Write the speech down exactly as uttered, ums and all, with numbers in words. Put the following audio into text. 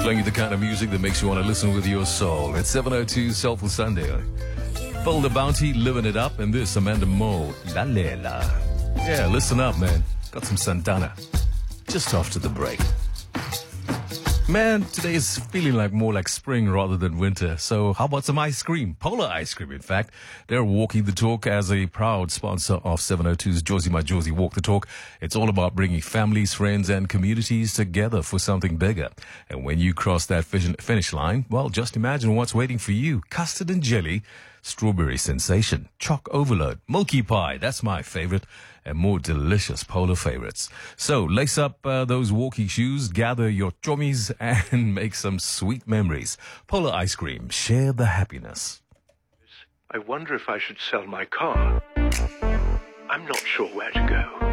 Playing you the kind of music that makes you want to listen with your soul. It's seven oh two Soulful Sunday. Phil the Bounty, living it up, and this Amanda Moe, La Lela. Yeah, listen up, man. Got some Santana. Just after the break. Man, today is feeling like more like spring rather than winter. So how about some ice cream? Polar ice cream, in fact. They're walking the talk as a proud sponsor of seven oh two's Josie My Josie Walk the Talk. It's all about bringing families, friends, and communities together for something bigger. And when you cross that finish line, well, just imagine what's waiting for you. Custard and jelly, strawberry sensation, choc overload, milky pie, that's my favorite, and more delicious polar favorites. So lace up uh, those walking shoes, gather your chommies, and make some sweet memories. Polar ice cream, share the happiness. I wonder if I should sell my car. I'm not sure where to go.